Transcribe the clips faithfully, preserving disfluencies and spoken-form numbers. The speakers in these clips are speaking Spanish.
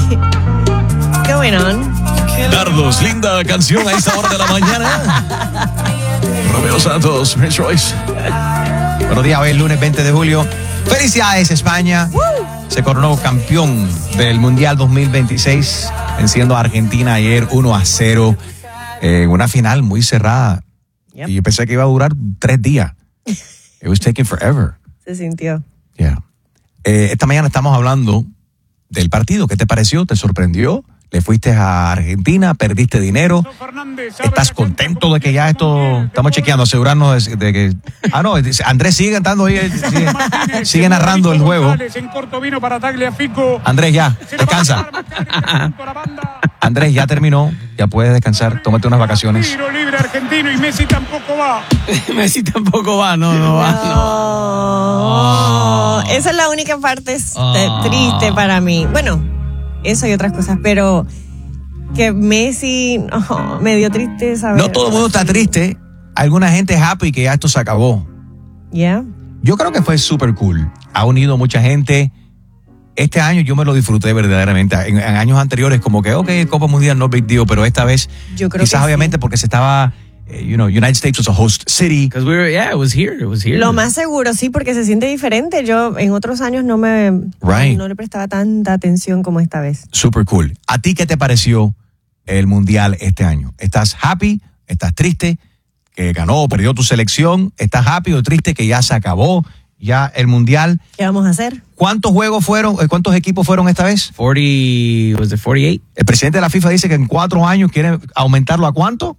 What's going on? Carlos, linda canción a esta hora de la mañana. Romeo Santos, Prince Royce. Buenos días, hoy es lunes veinte de julio. Felicidades, España. Woo. Se coronó campeón del Mundial dos mil veintiséis, venciendo a Argentina ayer uno a cero en eh, una final muy cerrada. Yep. Y yo pensé que iba a durar tres días. It was taking forever. Se sintió. Yeah. Eh, esta mañana estamos hablando del partido. ¿Qué te pareció? ¿Te sorprendió? ¿Le fuiste a Argentina? ¿Perdiste dinero? ¿Estás contento de que ya esto... Estamos chequeando, asegurarnos de, de que... Ah, no, Andrés sigue cantando ahí, sigue, sigue narrando el juego. Andrés, ya, descansa. Andrés, ya terminó, ya puedes descansar, tómate unas vacaciones. Tiro libre argentino y Messi tampoco va. Messi tampoco va, no, no va. No. Oh, esa es la única parte oh. triste para mí. Bueno, eso y otras cosas, pero que Messi oh, me dio tristeza. No todo el mundo está triste. Alguna gente es happy que ya esto se acabó. Ya. Yeah. Yo creo que fue súper cool. Ha unido mucha gente. Este año yo me lo disfruté verdaderamente. En, en años anteriores como que, ok, Copa Mundial no big deal, pero esta vez yo creo quizás que obviamente sí. Porque se estaba, you know, United States was a host city. Because we were, yeah, it was here, it was here. Lo más seguro, sí, porque se siente diferente. Yo en otros años no me, right. no le prestaba tanta atención como esta vez. Super cool. ¿A ti qué te pareció el Mundial este año? ¿Estás happy? ¿Estás triste? ¿Que ganó o perdió tu selección? ¿Estás happy o triste que ya se acabó ya el Mundial? ¿Qué vamos a hacer? ¿Cuántos juegos fueron, cuántos equipos fueron esta vez? forty, was it forty-eight? El presidente de la FIFA dice que en cuatro años quiere aumentarlo ¿a cuánto?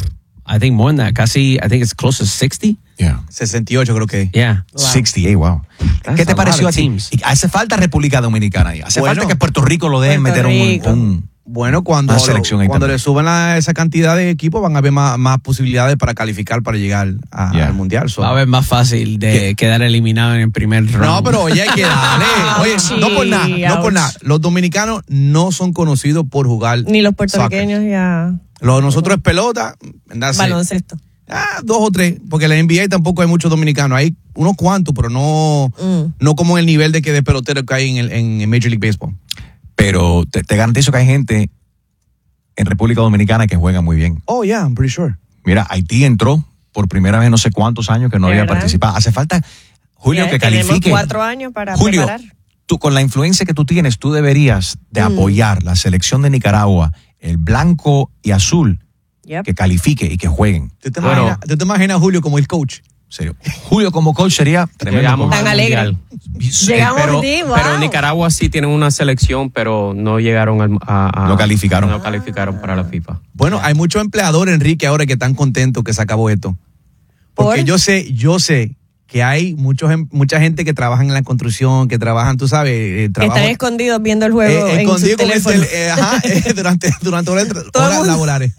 I think more than that. Casi, I think it's close to sixty. Yeah. sesenta y ocho creo que. Yeah. Wow. sesenta y ocho, wow. That's ¿Qué te a pareció a ti? teams. Hace falta República Dominicana ahí. Hace bueno, falta que Puerto Rico lo dejen Puerto meter Rico. un... un Bueno, cuando, Una selección ahí cuando también. le suban a esa cantidad de equipos van a haber más, más posibilidades para calificar para llegar a, Yeah. al Mundial. So. Va a ver más fácil de ¿Qué? quedar eliminado en el primer round. No, pero oye, hay que darle. Oye, Sí, no por nada, no por nada. Los dominicanos no son conocidos por jugar Ni los puertorriqueños soccer. ya. Lo de nosotros es pelota, ¿verdad? Baloncesto. Ah, dos o tres, porque en la N B A tampoco hay muchos dominicanos. Hay unos cuantos, pero no, Mm. no como el nivel de que de pelotero que hay en, el, en Major League Baseball. Pero te, te garantizo que hay gente en República Dominicana que juega muy bien. Oh, yeah, I'm pretty sure. Mira, Haití entró por primera vez en no sé cuántos años que no ¿De había verdad? participado. Hace falta, Julio, Ya, que tenemos califique. cuatro años para Julio, preparar. tú con la influencia que tú tienes, tú deberías de Mm. apoyar la selección de Nicaragua, el blanco y azul, Yep. que califique y que jueguen. ¿Tú te, Bueno. imaginas, ¿Tú te imaginas a Julio como el coach? En serio. Julio como coach sería tremendo. Llegamos Tan al alegre. Mundial. Llegamos pero, sí, wow. pero Nicaragua sí tienen una selección, pero no llegaron al, a, a- No calificaron. No calificaron para la FIFA. Bueno, hay muchos empleadores, Enrique, ahora que están contentos que se acabó esto. Porque ¿Por? yo sé, yo sé que hay muchos, mucha gente que trabaja en la construcción, que trabajan, tú sabes, eh, trabajo, Están escondidos viendo el juego eh, en sus escondido con el teléfonos. tel- eh, ajá, eh, durante, durante horas, Todo el horas mundo. laborales.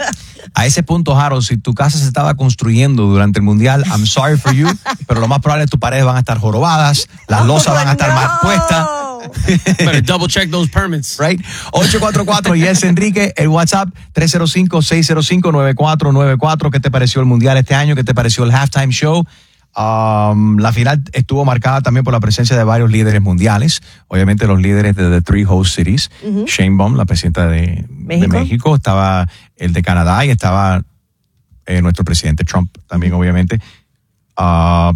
A ese punto, Harold, si tu casa se estaba construyendo durante el Mundial, I'm sorry for you, pero lo más probable es que tus paredes van a estar jorobadas, las losas van a estar Oh, mal no. puestas. Better double check those permits. Right? ocho cuatro cuatro Yes Enrique, el WhatsApp tres cero cinco, seis cero cinco, nueve cuatro nueve cuatro. ¿Qué te pareció el Mundial este año? ¿Qué te pareció el halftime show? Um, la final estuvo marcada también por la presencia de varios líderes mundiales. Obviamente los líderes de The Three Host Cities. Ujú. Sheinbaum, la presidenta de México. de México, estaba el de Canadá y estaba eh, nuestro presidente Trump también, obviamente. Uh,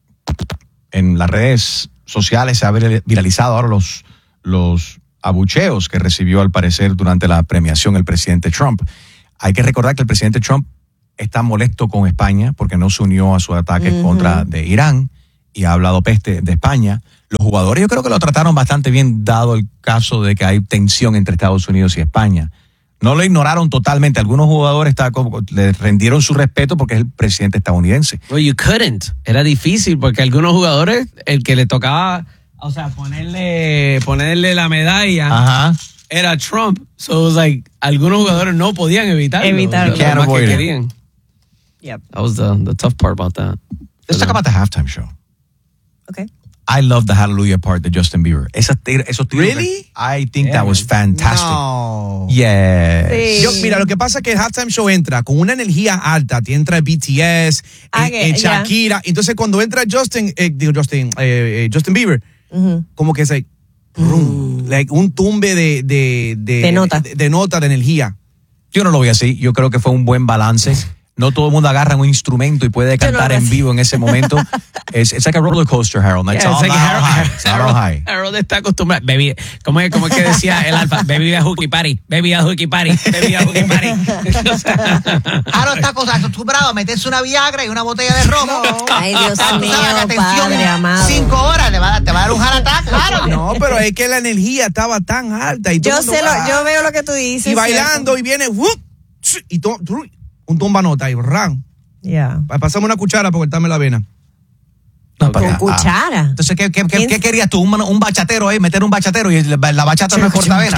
en las redes sociales se ha viralizado ahora los, los abucheos que recibió al parecer durante la premiación el presidente Trump. Hay que recordar que el presidente Trump está molesto con España porque no se unió a su ataque Ujú. contra de Irán y ha hablado peste de España. Los jugadores yo creo que lo trataron bastante bien dado el caso de que hay tensión entre Estados Unidos y España. No lo ignoraron totalmente. Algunos jugadores está como, le rendieron su respeto porque es el presidente estadounidense. Well, you couldn't. Era difícil porque algunos jugadores, el que le tocaba, o sea, ponerle, ponerle la medalla Ajá. era Trump. So it was like, algunos jugadores no podían evitarlo. Evitarlo. Lo Can't más que avoid it. querían. Yep. That was the, the tough part about that. Let's talk about the halftime show. Okay. I love the Hallelujah part de Justin Bieber. Esa tir- esos tiros que- Really? I think Yeah, that was fantastic. No. Yes. Sí. Yo, mira, lo que pasa es que el halftime show entra con una energía alta. Entra B T S, Ah, eh, que- eh, ya. Shakira. Entonces, cuando entra Justin, eh, digo Justin, eh, eh, Justin Bieber, Ujú. como que se, Brum. Like un tumbe de, de, de, De nota. de, de nota, de energía. Yo no lo voy así. Yo creo que fue un buen balance. No todo el mundo agarra un instrumento y puede cantar no en sé. vivo en ese momento. It's, it's like a roller coaster, Harold. It's Yeah, all it's like down Harold- high. It's not all high. Harold está acostumbrado. Baby, ¿cómo es, cómo es que decía el alfa? Baby a hooky party, baby a hooky party, baby a hooky party. O sea, Aaron está cosa- acostumbrado a meterse una Viagra y una botella de romo. Ay, Dios Tú mío, sabes, la tensión, padre amado. Cinco horas, le va a dar- te va a dar un heart attack, claro. No, pero es que la energía estaba tan alta. Y todo Yo el mundo sé, va- lo, yo veo lo que tú dices. Y bailando y viene whoop, y to, un tumba nota y ram. Ya. Pasame una cuchara para cortarme la vena. No, para- Con cuchara. Entonces, ¿qué, qué, qué, ¿Quién- qué querías tú? ¿Un, un bachatero ahí? ¿Meter un bachatero y la, la bachata no es cortavena?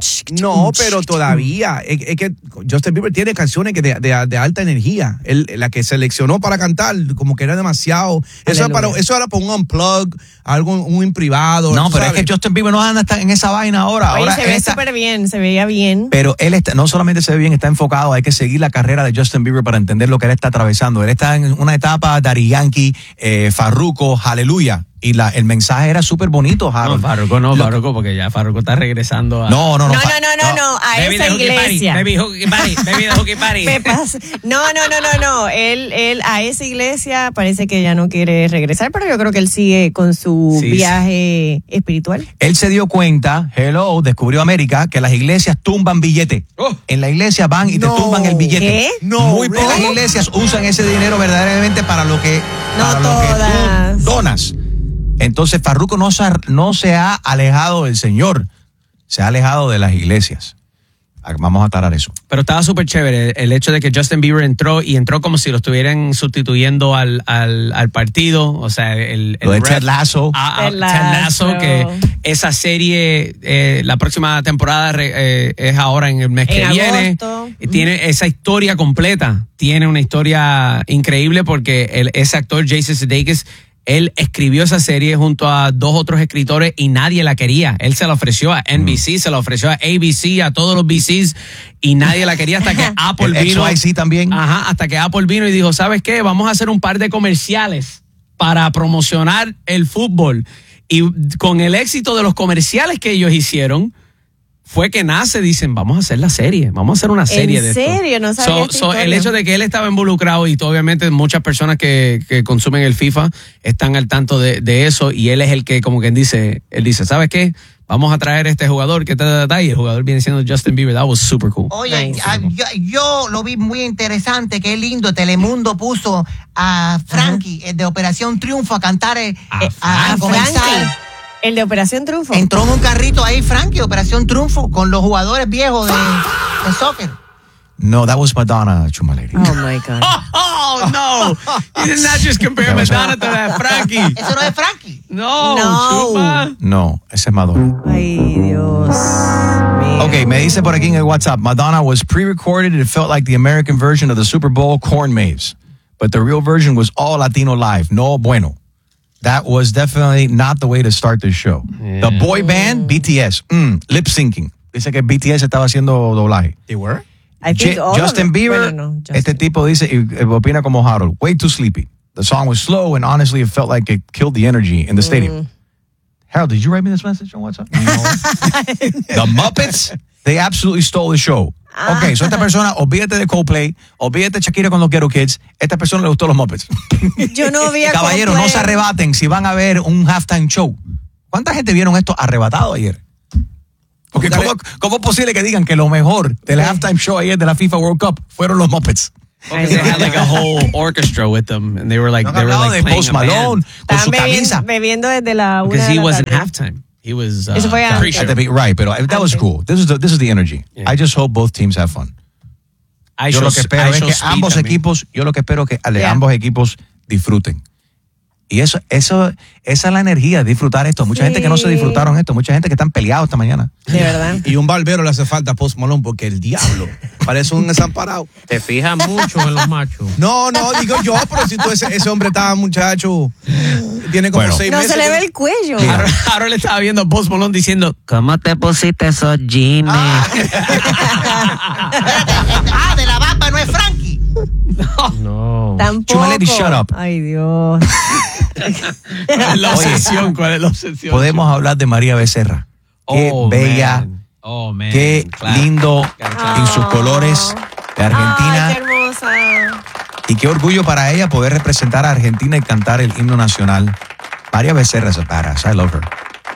No, pero todavía. Es, es que Justin Bieber tiene canciones que de, de, de alta energía. Él, la que seleccionó para cantar, como que era demasiado. Eso era, para, eso era para un unplug, algo un, un privado. No, ¿tú pero sabes? es que Justin Bieber no anda tan en esa vaina ahora. Oye, ahora se ve está- súper bien, se veía bien. Pero él está, no solamente se ve bien, está enfocado, hay que seguir la carrera de Justin Bieber para entender lo que él está atravesando. Él está en una etapa Daddy Yankee, eh, Farruko, Aleluya. Y la, el mensaje era súper bonito, no, Harold. Farruko no, Lo- Farruko, porque ya Farruko está regresando a... No, no, no. No, fa- no, no, no, no, a Baby esa de hooky party, iglesia. baby hooky party, baby de hooky party. Pepas. No, no, no, no, no. Él, él a esa iglesia parece que ya no quiere regresar, pero yo creo que él sigue con su Sí, viaje espiritual. Él se dio cuenta, hello, descubrió América, que las iglesias tumban billete. Oh. En la iglesia van y No. te tumban el billete. ¿Qué? No, Muy really? pocas iglesias usan ese dinero verdaderamente para lo que, No para lo que todas. tú donas. Entonces Farruko no se, ha, no se ha alejado del Señor, se ha alejado de las iglesias. Vamos a aclarar eso. Pero estaba súper chévere el hecho de que Justin Bieber entró y entró como si lo estuvieran sustituyendo al, al, al partido. O sea, el, el Lo de rep- Ted Lasso. a- a- Ted Ted Lasso, Lasso. que esa serie, eh, la próxima temporada re- eh, es ahora en el mes que En viene. agosto. Y tiene esa historia completa. Tiene una historia increíble porque el, ese actor, Jason Sudeikis, él escribió esa serie junto a dos otros escritores y nadie la quería. Él se la ofreció a N B C, se la ofreció a A B C, a todos los B Cs y nadie la quería hasta que Apple El vino. X Y Z también. Ajá, hasta que Apple vino y dijo, ¿sabes qué? Vamos a hacer un par de comerciales para promocionar el fútbol. Y con el éxito de los comerciales que ellos hicieron, fue que nace, dicen, vamos a hacer la serie, vamos a hacer una serie de esto. ¿En serio? No sabía So- esta so, el historia. hecho de que él estaba involucrado y obviamente muchas personas que, que consumen el FIFA están al tanto de, de eso y él es el que como quien dice, él dice, ¿sabes qué? Vamos a traer a este jugador que ta, ta, ta, y el jugador viene siendo Justin Bieber. That was super cool. Oye, Nice. ah, yo, yo lo vi muy interesante, qué lindo. Telemundo puso a Frankie, el de Operación Triunfo, a cantar eh, A eh, a, a A comenzar. Frankie, el de Operación Triunfo. Entró en un carrito ahí, Frankie, Operación Triunfo, con los jugadores viejos de, de soccer. No, that was Madonna, Chuma Lady. Oh my God. Oh, no. You did not just compare Madonna to that Frankie. Eso no es Frankie. No, No. chupa. No, ese es Madonna. Ay, Dios mío. Ok, me dice por aquí en el WhatsApp, Madonna was pre-recorded and it felt like the American version of the Super Bowl corn maze. But the real version was all Latino live. No bueno. That was definitely not the way to start this show. The boy band, B T S, mm, lip syncing. Dice que B T S estaba haciendo doblaje. They were? I think Je- all of Justin it- Bieber, bueno, no, Justin. este tipo dice, y eh, opina como Harold, way too sleepy. The song was slow and honestly it felt like it killed the energy in the stadium. Harold, did you write me this message on WhatsApp? The Muppets, they absolutely stole the show. Ok, so esta persona, olvídate de Coldplay, olvídate de Shakira con los Ghetto Kids, esta persona le gustó los Muppets. Yo no vi a Caballero, no Coldplay. se arrebaten si van a ver un halftime show. ¿Cuánta gente vieron esto arrebatado ayer? Porque Dale. ¿cómo, ¿cómo es posible que digan que lo mejor del halftime show ayer de la FIFA World Cup fueron los Muppets? Because they had like a whole orchestra with them and they were like, No han they were hablado like de playing Post a band. Malone con su Estaban camisa. bebiendo, bebiendo desde la una Because de he la wasn't tarde. halftime. He was uh, Eso fue antes. pre-show. At the be- right, pero that was Antes. cool. This is the, this is the energy. Yeah. I just hope both teams have fun. I Yo show- lo que espero I es show que speed ambos también. equipos, yo lo que espero es que ale- Yeah. ambos equipos disfruten. Y eso, eso, esa es la energía, disfrutar esto. Mucha Sí. gente que no se disfrutaron esto, mucha gente que están peleados esta mañana. De verdad. Y un barbero le hace falta a Post Malone porque el diablo parece un desamparado. Te fijas mucho en los machos. No, no, digo yo, pero si tú ese, ese hombre está, muchacho, tiene como Bueno. seis No meses. se le que- ve el cuello. Mira. Ahora, ahora le estaba viendo a Post Malone diciendo, ¿Cómo te pusiste esos jeans? Ah, de la bamba no es Frankie. no. Tampoco. Chuma Lady, shut up. Ay, Dios. ¿Cuál es la obsesión? ¿Cuál es la obsesión? Podemos hablar de María Becerra. Qué Oh, bella, man. Oh, man. qué Claro. lindo Claro. en sus colores de Argentina. Ay, qué hermosa. Y qué orgullo para ella poder representar a Argentina y cantar el himno nacional. María Becerra es a badass. I love her.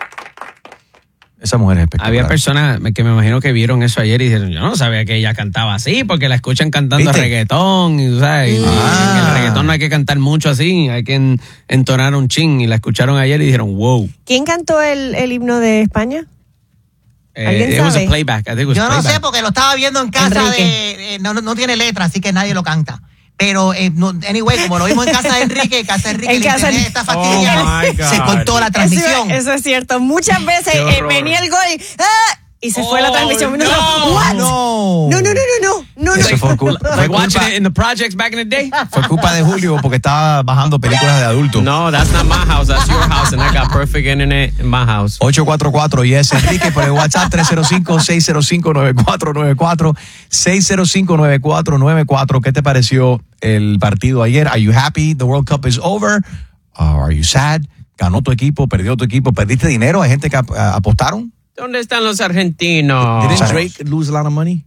Esa mujer es espectacular. Había personas que me imagino que vieron eso ayer y dijeron, yo no sabía que ella cantaba así, porque la escuchan cantando ¿Viste? reggaetón, y, tú sabes, y Ah. el reggaetón no hay que cantar mucho así, hay que en- entonar un chin, y la escucharon ayer y dijeron, wow. ¿Quién cantó el, el himno de España? ¿Alguien Eh, it was a sabe? playback. I think it was Yo no playback. sé porque lo estaba viendo en casa Enrique. de... eh, no, no- no tiene letra, así que nadie lo canta. Pero, eh, no, anyway, como lo vimos en casa de Enrique, casa de Enrique, En el casa de- internet está fastidiado, Oh, my God. se cortó la transmisión. Eso, eso es cierto. Muchas veces Qué eh, horror. venía el gol y, ¡ah! y se fue la Oh, transmisión. Uno no. dijo, ¿what? No. No, no, no, no, no, no, no. Eso fue, cul- fue Like watching culpa, it in the projects back in the day. fue culpa de Julio porque estaba bajando películas de adultos. No, that's not my house. That's your house, and I got perfect internet in my house. ocho cuatro cuatro y es Enrique por el WhatsApp tres cero cinco, seis cero cinco, nueve cuatro nueve cuatro, seis cero cinco, nueve cuatro nueve cuatro. ¿Qué te pareció el partido ayer? Are you happy the World Cup is over? Uh, are you sad? ¿Ganó tu equipo? ¿Perdió tu equipo? ¿Perdiste dinero? ¿Hay gente que ap- uh, apostaron? ¿Dónde están los argentinos? Didn't Sabemos. Drake lose a lot of money?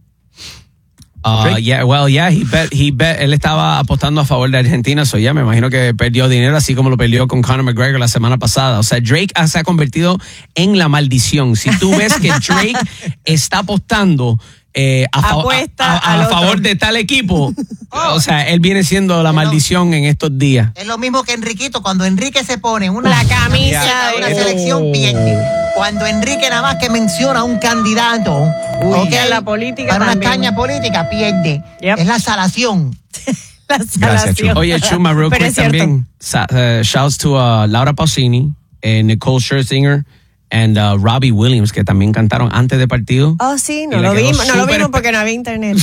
Uh, yeah, well, yeah, he bet, he bet, él estaba apostando a favor de Argentina, so ya me imagino que perdió dinero, así como lo perdió con Conor McGregor la semana pasada. O sea, Drake se ha convertido en la maldición. Si tú ves que Drake está apostando eh, a, fa- Apuesta a- a- al a otro. favor de tal equipo, o sea, él viene siendo la maldición en estos días. Es lo mismo que Enriquito. Cuando Enrique se pone una La camisa de una de- selección, pierde. Cuando Enrique nada más que menciona a un candidato, Uy, ok, en la política para una también. caña política, pierde. Yep. Es la salación. La salación. Oye, Chuma, real Pero quick es cierto. también, sa- uh, shouts to uh, Laura Pausini, eh, Nicole Scherzinger and uh, Robbie Williams, que también cantaron antes del partido. Oh, sí, Y no le lo quedó vimos, no lo súper vimos espe- porque no había internet.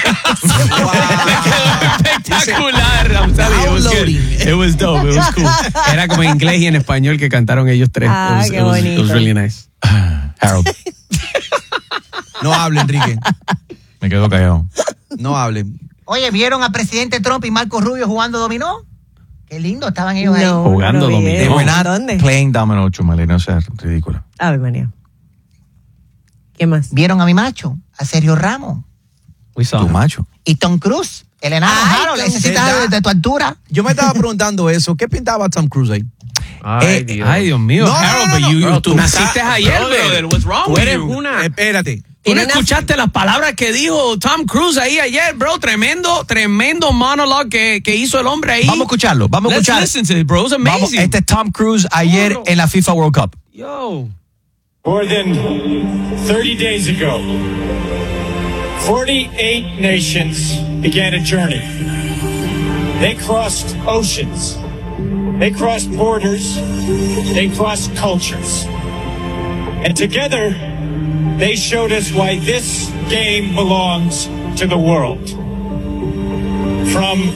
Espectacular, I'm telling you, it was good. Downloading. It was dope, it was cool. Era como en inglés y en español que cantaron ellos tres. Ah, it was, qué it was, it was bonito. really nice. Harold, No hable, Enrique. me quedo callado. No hable. Oye, ¿vieron al presidente Trump y Marco Rubio jugando dominó? Qué lindo estaban ellos ahí. No, Jugando no vi dominó. eso. They were not ¿Dónde? playing domino, Chumale, no seas ridícula. Ave María. ¿Qué más? ¿Vieron a mi macho? A Sergio Ramos. We saw Tu him. macho. Y Tom Cruise. El enano Ay, Harold. Tom Necesitas Cruise. de, de tu altura. Yo me estaba preguntando eso. ¿Qué pintaba Tom Cruise ahí? Ay, Eh, Dios. Ay, Dios mío, No, no, Harold, no, but no, you- bro, tú tú naciste Sa- ayer, brother, brother. what's wrong Tú with eres you? una... Espérate. ¿Tú no Tiene una- escuchaste las palabras que dijo Tom Cruise ahí ayer, bro? Tremendo, tremendo monologue que, que hizo el hombre ahí. Vamos a escucharlo, vamos a Let's escuchar. listen to it, bro. It's amazing. Vamos, este es Tom Cruise ayer en la FIFA World Cup. Yo. More than thirty days ago, forty-eight nations began a journey. They crossed oceans. They crossed borders. They crossed cultures. And together, they showed us why this game belongs to the world. From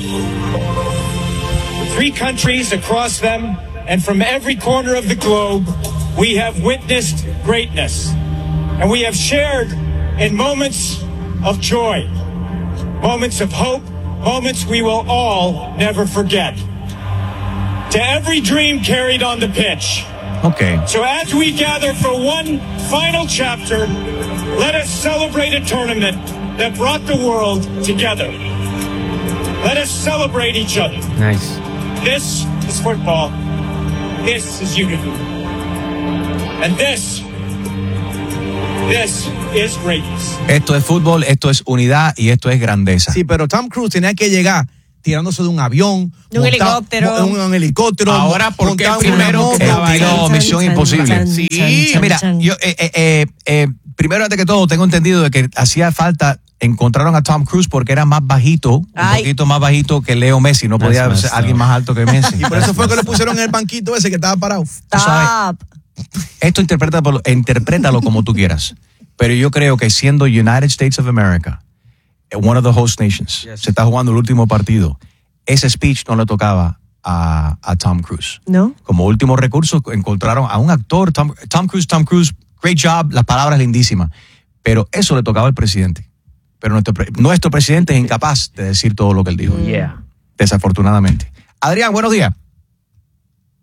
three countries across them, and from every corner of the globe, we have witnessed greatness. And we have shared in moments of joy, moments of hope, moments we will all never forget. To every dream carried on the pitch. Ok. So as we gather for one final chapter, let us celebrate a tournament that brought the world together. Let us celebrate each other. Nice. This is football. This is unity. And this, this is greatness. Esto es fútbol, esto es unidad y esto es grandeza. Sí, pero Tom Cruise tenía que llegar tirándose de un avión. De un helicóptero. mo- Un, un helicóptero. Ahora, ¿por qué montado en una primero moto. que estaba ahí? Estilo Chan, Misión chan, Imposible. chan, Sí. chan, chan, Mira, chan. yo, eh, eh, eh, eh, primero antes que todo, tengo entendido de que hacía falta, encontraron a Tom Cruise porque era más bajito, un Ay. poquito más bajito que Leo Messi, no podía That's ser messed alguien up. más alto que Messi. Y por eso fue que le pusieron en el banquito ese que estaba parado. Tú sabes, Stop. esto interprétalo, interprétalo como tú quieras, pero yo creo que siendo United States of America, eh, one of the host nations, se está jugando el último partido, ese speech no le tocaba a, a Tom Cruise. ¿No? Como último recurso encontraron a un actor, Tom, Tom Cruise, Tom Cruise, great job, las palabras lindísimas, pero eso le tocaba al presidente. Pero nuestro, pre- nuestro presidente es incapaz de decir todo lo que él dijo. Yeah. Desafortunadamente. Adrián, buenos días.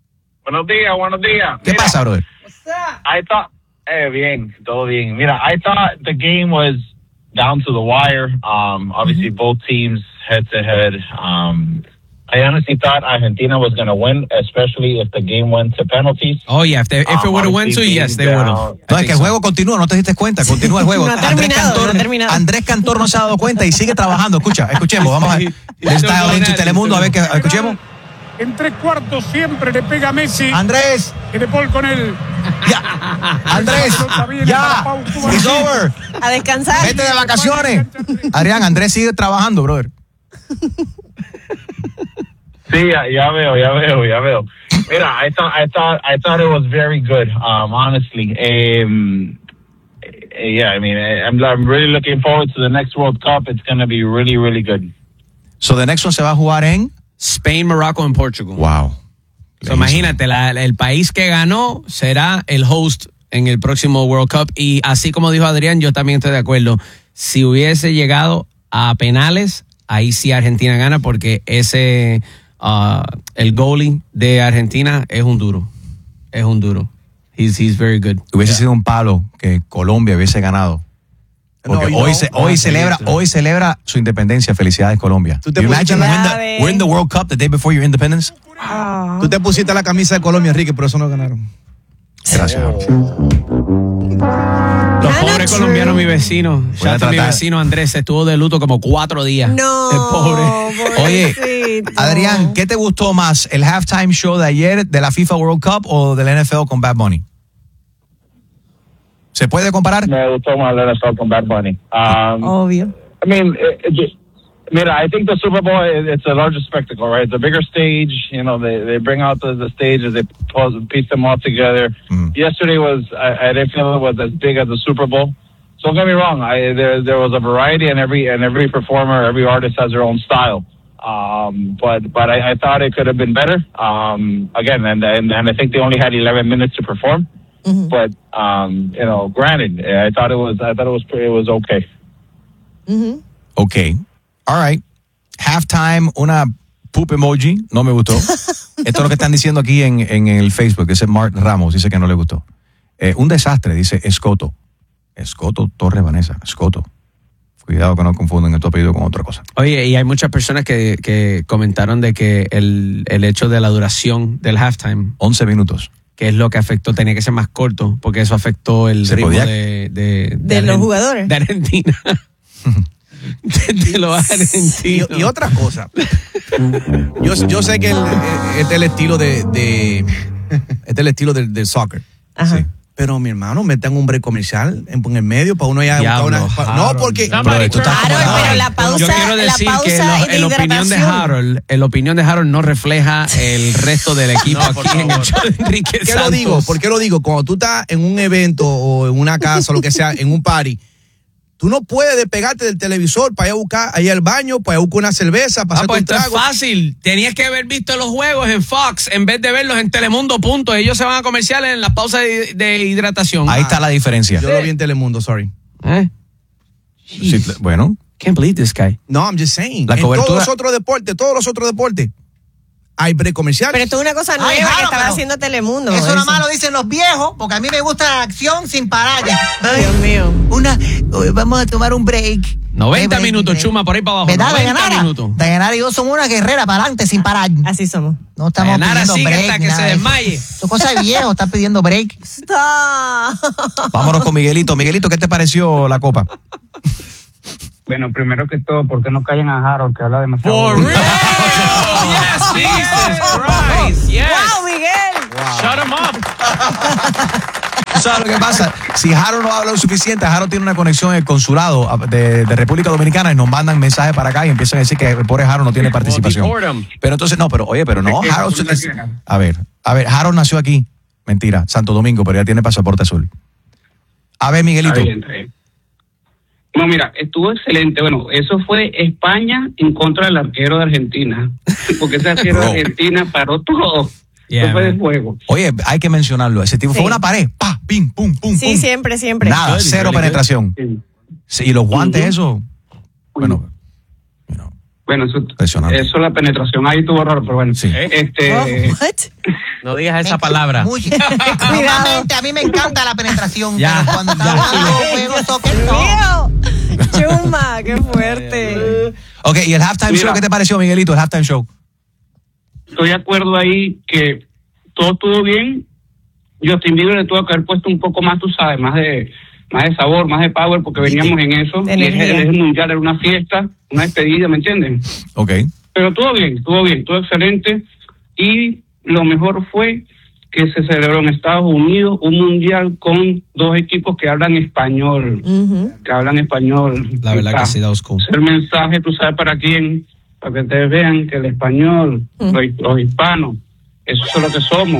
Buenos días, buenos días. ¿Qué Mira, pasa, brother? I thought, eh, bien, todo bien. Mira, I thought the game was down to the wire. Um, obviously, mm-hmm. both teams head to head. Um, I honestly thought Argentina was going to win, especially if the game went to penalties. Oh, yeah. If, they, if it would have went to, yes, they would have. No, es que el juego continúa, no te diste cuenta. Continúa el juego. No ha Andrés, terminado, Cantor, no ha terminado. Andrés Cantor no se ha dado cuenta y sigue trabajando. Escucha, escuchemos. Vamos a ver. Let's dial into Telemundo a ver qué escuchemos. En tres cuartos siempre le pega Messi. Andrés. Que de Paul con él. Ya. Andrés. Ya. It's over. A descansar. Vete de vacaciones. Adrián, Andrés sigue trabajando, brother. Sí, ya, ya veo, ya veo, ya veo. Mira, I thought, I thought, I thought it was very good. Um, honestly, um, yeah, I mean, I'm, I'm really looking forward to the next World Cup. It's going to be really, really good. So the next one se va a jugar en Spain, Morocco and Portugal. Wow. So, imagínate, la, el país que ganó será el host en el próximo World Cup. Y así como dijo Adrián, yo también estoy de acuerdo. Si hubiese llegado a penales, ahí sí Argentina gana porque ese, uh, el goalie de Argentina es un duro. Es un duro. He's, he's very good. Hubiese yeah. sido un palo que Colombia hubiese ganado. Porque no, hoy, no, se, hoy, no, celebra, hoy celebra su independencia. Felicidades, Colombia. ¿Tú te Imagine we're in, the, we're in the World Cup the day before your independence. Oh. Tú te pusiste la camisa de Colombia, Enrique, pero eso no ganaron. Gracias. Los pobres colombianos, mi vecino. Ya mi vecino Andrés estuvo de luto como cuatro días. No. El pobre. Oye, Adrián, ¿qué te gustó más? ¿El halftime show de ayer de la FIFA World Cup o del N F L con Bad Bunny? ¿Se puede comparar? Me gustó más el N F L con Bad Bunny. Um, Obvio. I mean, it, it just, mira, I think the Super Bowl, it, it's a larger spectacle, right? It's a bigger stage. You know, they, they bring out the, the stages, they pose, piece them all together. Mm. Yesterday was, I, I didn't feel it was as big as the Super Bowl. So don't get me wrong, I, there there was a variety, and every and every performer, every artist has their own style. Um, but but I, I thought it could have been better. Um, again, and, and and I think they only had eleven minutes to perform. Mm-hmm. But um, you know, granted, I thought it was I thought it was it was okay. Mm-hmm. Okay, all right. Halftime, una poop emoji, no me gustó. Esto es lo que están diciendo aquí en, en el Facebook. Dice Mark Ramos, dice que no le gustó. Eh, un desastre, dice Escoto. Escoto Torres Vanessa, Escoto. Cuidado que no confunden tu apellido con otra cosa. Oye, y hay muchas personas que, que comentaron de que el, el hecho de la duración del halftime. once minutos. Que es lo que afectó, tenía que ser más corto, porque eso afectó el ritmo podía... de, de, de, de los jugadores. De Argentina. de, de los argentinos. Y, y otra cosa. yo, yo sé que el, este es el estilo de, de este es el estilo del, del soccer. Ajá. Sí. Pero mi hermano, metan un break comercial en, en el medio para uno ya buscar una. Pa, no, porque. Claro, pero la pausa. Yo quiero decir la pausa que lo, de el opinión de Harold, el opinión de Harold no refleja el resto del equipo no, aquí en el show de Enrique ¿Por qué Santos. lo digo? ¿Por qué lo digo? Cuando tú estás en un evento o en una casa o lo que sea, en un party, tú no puedes despegarte del televisor para ir a buscar ahí al baño, para ir a buscar una cerveza, para ah, hacer pues un trago. Esto es fácil. Tenías que haber visto los juegos en Fox en vez de verlos en Telemundo, punto. Ellos se van a comerciales en las pausas de, de hidratación. Ahí ah, está la diferencia. Yo lo vi en Telemundo, sorry. ¿Eh? Sí, bueno. Can't believe this guy. No, I'm just saying. La en cobertura... todos los otros deportes, todos los otros deportes, hay break comercial. Pero esto es una cosa nueva Ay, claro, que estaba haciendo Telemundo. Eso, eso nada más lo dicen los viejos, porque a mí me gusta la acción sin parar. Ay, Dios mío. Una, vamos a tomar un break. noventa break, minutos, break. Chuma, por ahí para abajo. ¿Verdad, noventa Dayanara? minutos. Dayanara y yo somos una guerrera para adelante sin parar. Así somos. No estamos Dayanara pidiendo sigue break. hasta que se desmaye. Eso es cosa de viejo, está pidiendo break. Stop. Vámonos con Miguelito. Miguelito, ¿qué te pareció la copa? Bueno, primero que todo, ¿por qué no callan a Harold, que habla demasiado? For real. Yes, Jesus Christ. Yes. Wow, Miguel. Wow. Shut him up. ¿Sabes lo que pasa? Si Harold no habla lo suficiente, Harold tiene una conexión en el consulado de, de República Dominicana y nos mandan mensajes para acá y empiezan a decir que el pobre Harold no tiene participación. Pero entonces, no, pero oye, pero no, Harold... Es, a ver, a ver, Harold nació aquí. Mentira, Santo Domingo, pero ya tiene pasaporte azul. A ver, Miguelito. Está bien, está bien. No, mira, estuvo excelente. Bueno, eso fue España en contra del arquero de Argentina. Porque ese arquero de Argentina paró todo. Yeah, eso fue de juego. Oye, hay que mencionarlo. Ese tipo sí. Fue una pared. Pa, pim, pum, pum, sí, pum. siempre, siempre. Nada, good, cero really penetración. Sí. Sí, y los guantes, uh-huh. eso. Bueno, you know, Bueno, eso, eso la penetración ahí estuvo raro, pero bueno. Sí. Este, Oh, what? No digas esa palabra. Muy, normalmente a mí me encanta la penetración, Ya, pero cuando estaba jugando juegos soccer, no. Mío. Chuma, qué fuerte. Ok, ¿y el halftime Mira. show qué te pareció, Miguelito? El halftime show. estoy de acuerdo ahí que todo estuvo bien. Justin Bieber le tuvo que haber puesto un poco más, tú sabes, más de más de sabor, más de power, porque veníamos en eso. Y el, el mundial era una fiesta, una despedida, ¿me entienden? Ok. Pero todo bien, todo bien, todo excelente. Y lo mejor fue que se celebró en Estados Unidos un mundial con dos equipos que hablan español. Uh-huh. Que hablan español. La verdad que sí, that was cool. El mensaje, tú sabes para quién, para que ustedes vean que el español, Uh-huh. los, los hispanos, eso es lo que somos.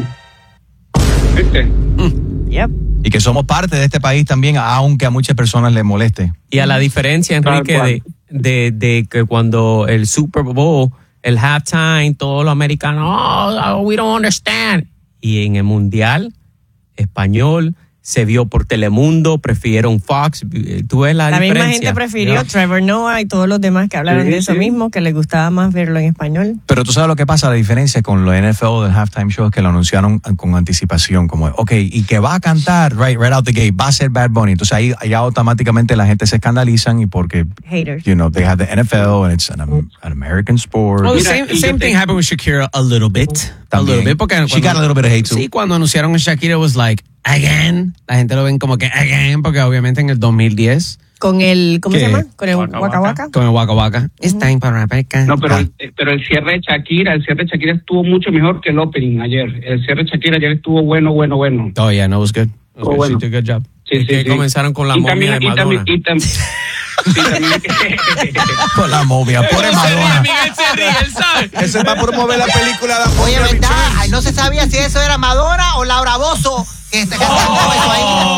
¿Viste? Yep. Y que somos parte de este país también, aunque a muchas personas les moleste. Y a la diferencia, Enrique, de, de, de que cuando el Super Bowl, el halftime, todos los americanos, oh, we don't understand. Y en el Mundial, español, se vio por Telemundo, prefirieron Fox. ¿Tú ves la, La diferencia? misma gente prefirió Yeah. Trevor Noah y todos los demás que hablaron Sí, de eso sí. mismo, que les gustaba más verlo en español. Pero tú sabes lo que pasa, la diferencia con los N F L del halftime show es que lo anunciaron con anticipación, como, ok, y que va a cantar, right, right out the gate, va a ser Bad Bunny. Entonces ahí, ahí automáticamente la gente se escandalizan y porque, Haters. you know, they have the N F L and it's an, an American sport. Well, the Mira, same, y same yo thing te- happened with Shakira a little bit. A También. little bit. Porque She cuando- got a little bit of hate too. Sí, cuando anunciaron a Shakira, it was like, again. La gente lo ven como que again, porque obviamente en el dos mil diez, Con el, ¿cómo ¿Qué? se llama? Con el Waka Waka Waka. Waka. con el Waka Waka, it's time para una peca. No, pero, Ah. el, pero el cierre de Shakira, el cierre de Shakira estuvo mucho mejor que el opening ayer. El cierre de Shakira ayer estuvo bueno, bueno, bueno. Oh, yeah, no, it was good. It was Oh, good. bueno. She did a good job. Sí, sí, que sí. comenzaron con la Y momia también- de y también- Madonna. y tam- sí, también- Con la momia, pobre Madonna. Miguel se ríe, él sabe. Eso va a promover la película de Oye, Amor y ¿verdad? Returns. Ay, no se sabía si eso era Madonna o Laura Bozzo que está cantando eso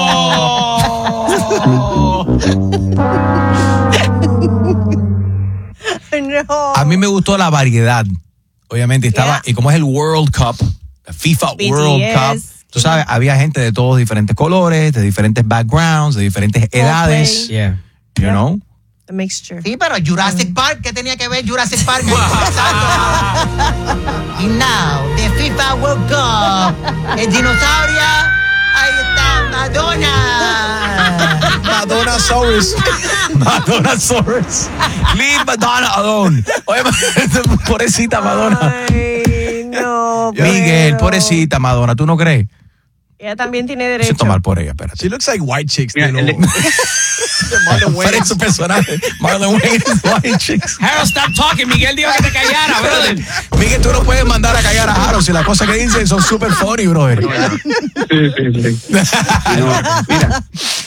ahí. No. A mí me gustó la variedad, obviamente, estaba, Yeah. y como es el World Cup, FIFA B T S. World Cup, tú sabes, había gente de todos diferentes colores, de diferentes backgrounds, de diferentes edades, Yeah. you know. The mixture. Sí, pero Jurassic Park, ¿qué tenía que ver Jurassic Park? Exacto. Y now, the FIFA World Cup. El dinosaurio, ahí está Madonna. Madonna Saurus. Madonna Soros. Leave Madonna alone. Oye, pobrecita Madonna. Ay, no. Miguel, puedo. pobrecita Madonna, ¿tú no crees? Ella también tiene Quise derecho. tomar por ella, espérate. She looks like white chicks. Mira, de el- lo- de Marlon Wayans. Parece su personaje. Marlon Wayans is White Chicks. Harold, stop talking. Miguel dijo que te callara, brother. Miguel, tú no puedes mandar a callar a Harold si las cosas que dice son super funny, brother. Sí, sí, sí. No, mira,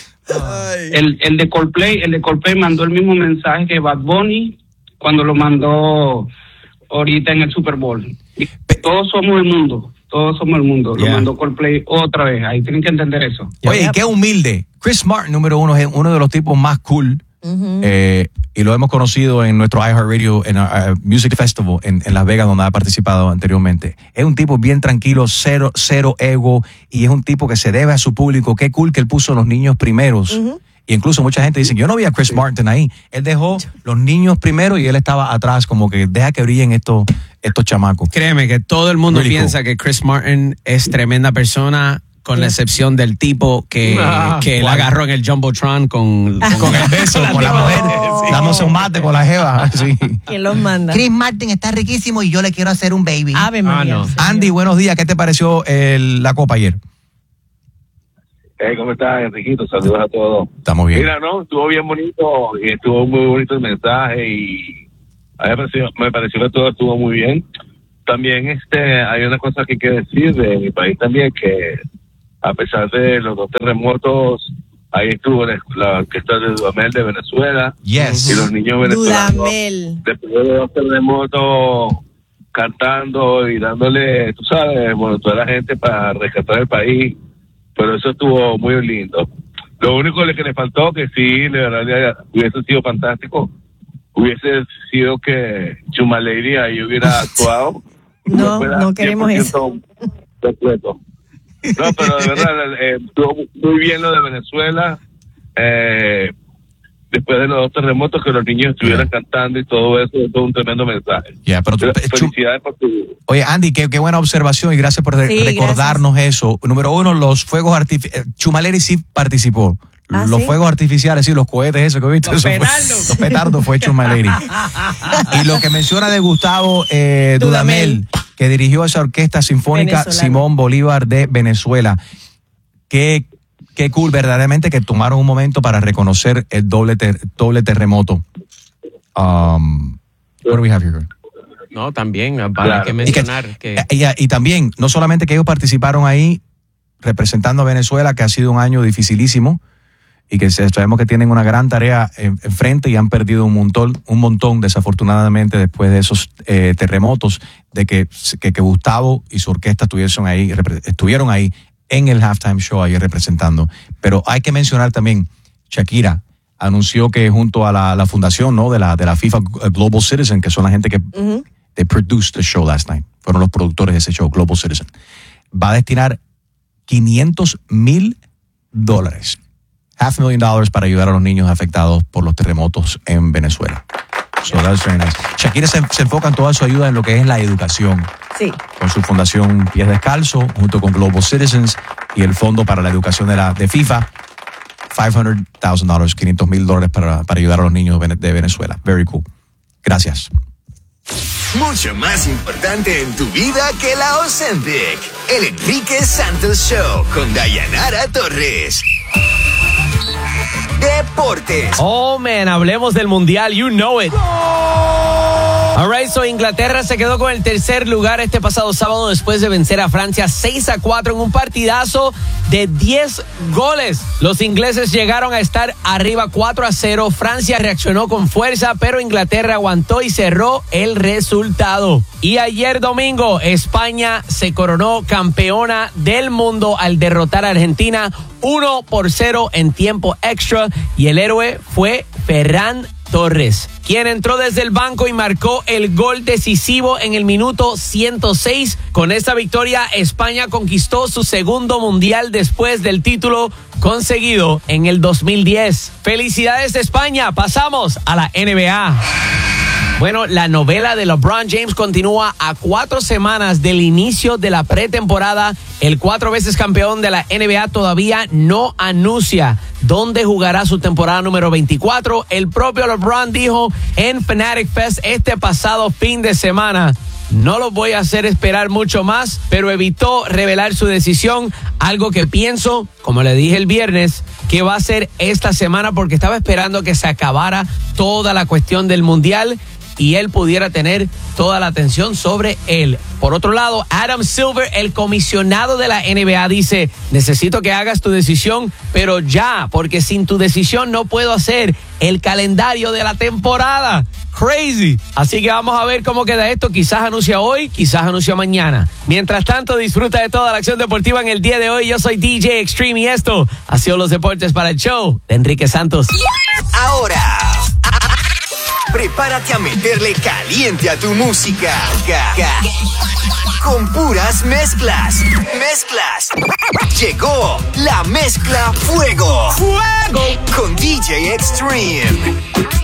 el, el de Coldplay, el de Coldplay mandó el mismo mensaje que Bad Bunny cuando lo mandó ahorita en el Super Bowl. Y todos somos el mundo, todos somos el mundo. Lo Yeah. mandó Coldplay otra vez. Ahí tienen que entender eso. Oye, y qué humilde. Chris Martin, número uno, es uno de los tipos más cool. eh, y lo hemos conocido en nuestro iHeartRadio en uh, Music Festival en, en Las Vegas, donde ha participado anteriormente. Es un tipo bien tranquilo, cero, cero ego, y es un tipo que se debe a su público. Qué cool que él puso a los niños primeros. Y incluso mucha gente dice, yo no vi a Chris Martin ahí. Él dejó los niños primero y él estaba atrás, como que deja que brillen estos, estos chamacos. Créeme que todo el mundo Really piensa cool. que Chris Martin es tremenda persona, con la excepción del tipo que, Ah, que él ¿cuál? agarró en el Jumbotron con, Con el beso, con la mujer, dándose un mate con la jeva. Sí. ¿Quién los manda? Chris Martin está riquísimo y yo le quiero hacer un baby. Ave María. no. señor. Andy, buenos días. ¿Qué te pareció el- la copa ayer? Hey, ¿cómo estás, Enriquito? Saludos a todos. Estamos bien. Mira, no, estuvo bien bonito y estuvo muy bonito el mensaje y a mí me pareció, me pareció que todo estuvo muy bien. También este hay una cosa que hay que decir de mi país también, que a pesar de los dos terremotos, ahí estuvo la, la orquesta de Dudamel de Venezuela Yes. y los niños venezolanos Dudamel. después de los terremotos cantando y dándole, tú sabes, bueno, toda la gente para rescatar el país. Pero eso estuvo muy lindo. Lo único que le faltó, que sí, de verdad, ya hubiese sido fantástico, hubiese sido que Chuma Lady ahí hubiera actuado. No, Fuera no queremos cien por ciento completo. No, pero de verdad, eh, estuvo muy bien lo de Venezuela. Eh, después de los dos terremotos, que los niños estuvieran yeah. cantando y todo eso, es todo un tremendo mensaje. Yeah, pero tú, Felicidades por tu... Oye, Andy, qué, qué buena observación y gracias por sí, recordarnos gracias. eso. Número uno, los fuegos artificiales. Chumaleri sí participó. ¿Ah, los sí? fuegos artificiales, sí, los cohetes, eso que viste. Los eso fue, petardos. los petardos fue Chumaleri. Y lo que menciona de Gustavo eh, Dudamel, Dudamel, que dirigió esa orquesta sinfónica venezolano. Simón Bolívar de Venezuela. Qué, qué cool, verdaderamente, que tomaron un momento para reconocer el doble, ter, doble terremoto. Um, what do we have here? No, también vale Claro. que mencionar y, que, que y, y también, no solamente que ellos participaron ahí representando a Venezuela, que ha sido un año dificilísimo y que sabemos que tienen una gran tarea enfrente y han perdido un montón, un montón desafortunadamente después de esos eh, terremotos, de que, que, que Gustavo y su orquesta estuvieron ahí, estuvieron ahí en el halftime show ahí representando. Pero hay que mencionar también, Shakira anunció que junto a la, la fundación, ¿no?, de la, de la FIFA Global Citizen, que son la gente que uh-huh. they produced the show last night, fueron los productores de ese show, Global Citizen, va a destinar quinientos mil dólares, half a million dollars, para ayudar a los niños afectados por los terremotos en Venezuela. So that's very nice. Shakira se, se enfoca en toda su ayuda en lo que es la educación. Sí. Con su fundación Pies Descalzo, junto con Global Citizens y el Fondo para la Educación de la de FIFA, quinientos mil dólares, quinientos mil dólares para, para ayudar a los niños de Venezuela. Very cool. Gracias. Mucho más importante en tu vida que la Ozempic. El Enrique Santos Show con Dayanara Torres. Deportes. Oh, man, hablemos del Mundial. You know it. All right, so Inglaterra se quedó con el tercer lugar este pasado sábado después de vencer a Francia seis a cuatro en un partidazo de diez goles. Los ingleses llegaron a estar arriba cuatro a cero. Francia reaccionó con fuerza, pero Inglaterra aguantó y cerró el resultado. Y ayer domingo, España se coronó campeona del mundo al derrotar a Argentina uno por cero en tiempo extra, y el héroe fue Ferran Torres, quien entró desde el banco y marcó el gol decisivo en el minuto ciento seis. Con esta victoria, España conquistó su segundo mundial después del título conseguido en el dos mil diez. ¡Felicidades, España! Pasamos a la N B A. Bueno, la novela de LeBron James continúa a cuatro semanas del inicio de la pretemporada. El cuatro veces campeón de la N B A todavía no anuncia dónde jugará su temporada número veinticuatro. El propio LeBron dijo en Fanatic Fest este pasado fin de semana: no lo voy a hacer esperar mucho más, pero evitó revelar su decisión, algo que pienso, como le dije el viernes, que va a ser esta semana, porque estaba esperando que se acabara toda la cuestión del Mundial y él pudiera tener toda la atención sobre él. Por otro lado, Adam Silver, el comisionado de la N B A, dice: necesito que hagas tu decisión, pero ya, porque sin tu decisión no puedo hacer el calendario de la temporada. Crazy. Así que vamos a ver cómo queda esto. Quizás anuncia hoy, quizás anuncia mañana. Mientras tanto, disfruta de toda la acción deportiva en el día de hoy. Yo soy D J Extreme y esto ha sido los deportes para el show de Enrique Santos. Ahora, prepárate a meterle caliente a tu música. Con puras mezclas. Mezclas. Llegó la mezcla Fuego. Fuego. Con D J Extreme.